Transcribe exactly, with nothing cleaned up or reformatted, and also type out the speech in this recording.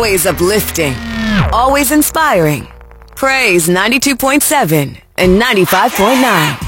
Always uplifting. Always inspiring. Praise ninety-two point seven and ninety-five point nine.